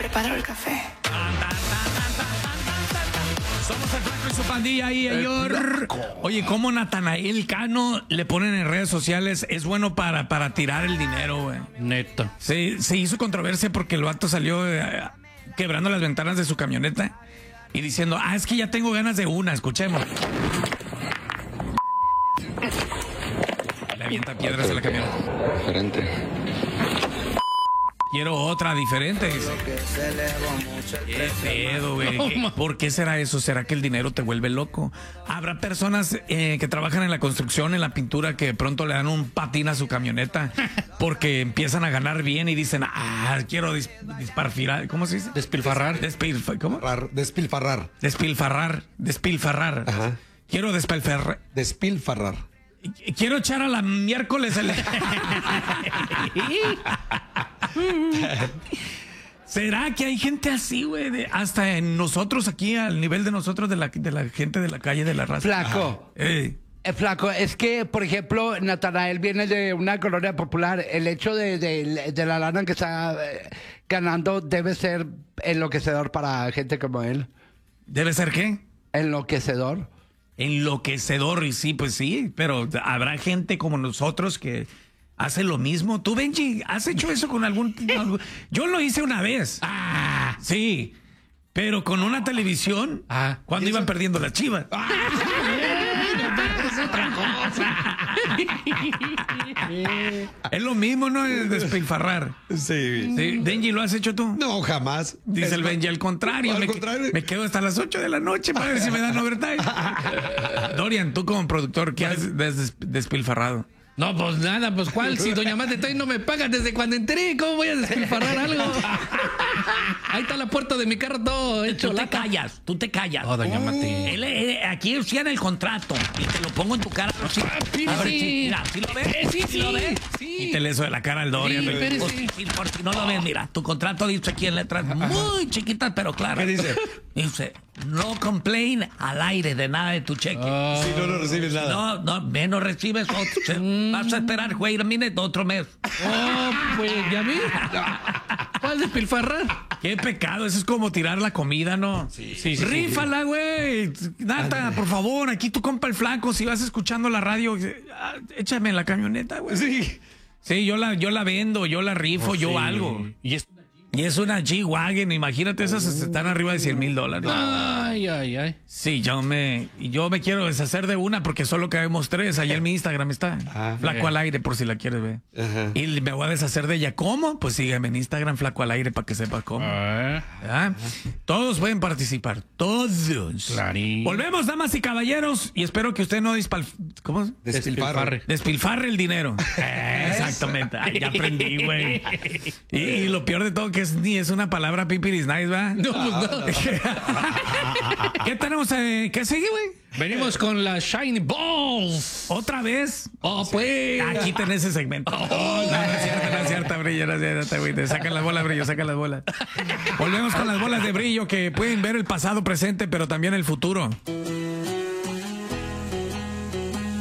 preparo el café. Somos el Flaco y su pandilla ahí, ayer. Oye, ¿cómo Natanael Cano le ponen en redes sociales? Es bueno para tirar el dinero, güey. Neta. Se hizo controversia porque el vato salió quebrando las ventanas de su camioneta y diciendo, es que ya tengo ganas de una, escuchemos. Le avienta piedras a la camioneta. Diferente. Quiero otra diferente. Dice. Qué pedo, güey. ¿Por qué será eso? ¿Será que el dinero te vuelve loco? Habrá personas que trabajan en la construcción, en la pintura, que de pronto le dan un patín a su camioneta porque empiezan a ganar bien y dicen, quiero disparfirar. ¿Cómo se dice? Despilfarrar. ¿Cómo? Despilfarrar. Despilfarrar. Ajá. Quiero Despilfarrar. Quiero echar a la miércoles el... ¿Será que hay gente así, güey? Hasta en nosotros aquí, al nivel de nosotros, de la gente de la calle, de la raza. Flaco. Flaco, es que, por ejemplo, Natanael viene de una colonia popular. El hecho de la lana que está ganando debe ser enloquecedor para gente como él. ¿Debe ser qué? Enloquecedor. Enloquecedor, y sí, pues sí, pero habrá gente como nosotros que hace lo mismo. Tú, Benji, ¿has hecho eso con algún? Yo lo hice una vez. Sí, pero con una televisión cuando iban perdiendo las Chivas. Es otra cosa. Es lo mismo, ¿no? Es despilfarrar. Sí. Benji, ¿lo has hecho tú? No, jamás. Dice el Benji, al contrario. Me quedo hasta las 8 de la noche para ver si me dan overtime. Dorian, tú como productor, ¿qué has despilfarrado? No, pues nada, pues ¿cuál? Si Doña Mate no me paga desde cuando entré, ¿cómo voy a despilfarrar algo? Ahí está la puerta de mi carro todo hecho. Tú te callas. Oh, Doña Mate. Aquí decían el contrato y te lo pongo en tu cara. Sí. Mira, ¿sí lo ves? Sí. ¿Lo ves? Sí. Y te le eso de la cara al Dorian. Por si no lo ves, mira, tu contrato dice aquí en letras muy chiquitas, pero claras. ¿Qué dice? Dice, no complain al aire de nada de tu cheque. Si no recibes nada. No, menos recibes otro. Vas a esperar, güey, otro mes. Pues ya vi. ¿Cuál despilfarrar? Qué pecado, eso es como tirar la comida, ¿no? Sí. Rífala, güey. Nata, por favor, aquí tu compa el Flaco, si vas escuchando la radio, échame en la camioneta, güey. Sí, yo la vendo, yo la rifo, yo algo. Y es una G-Wagon, imagínate, esas están arriba de $100,000. Ay. Sí, yo me quiero deshacer de una porque solo cabemos 3. Allá en mi Instagram está. Flaco al aire, por si la quieres ver. Y me voy a deshacer de ella. ¿Cómo? Pues sígueme en Instagram, Flaco al aire, para que sepas cómo. Todos pueden participar. Todos. Clarín. Volvemos, damas y caballeros. Y espero que usted no ¿cómo? Despilfarre el dinero. Exactamente. Ya aprendí, güey. Y lo peor de todo que ni es una palabra pipiris nice, ¿va? No, pues no. ¿Qué tenemos? ¿Qué sigue, güey? Venimos con las Shiny Balls. ¿Otra vez? Pues. Aquí tenés ese segmento. No es cierta, Brillo, no es cierta, güey. Te sacan las bolas, Brillo, sacan las bolas. Volvemos con las bolas de Brillo que pueden ver el pasado, presente, pero también el futuro.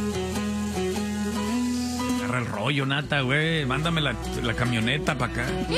Agarra el rollo, Nata, güey. Mándame la camioneta para acá.